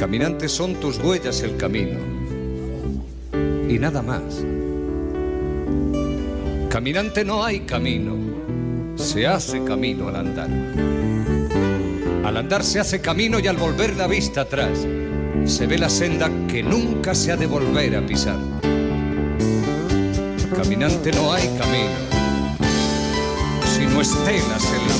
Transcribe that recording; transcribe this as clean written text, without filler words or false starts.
Caminante, son tus huellas el camino y nada más. Caminante, no hay camino, se hace camino al andar. Al andar se hace camino y al volver la vista atrás se ve la senda que nunca se ha de volver a pisar. Caminante, no hay camino, sino estelas en la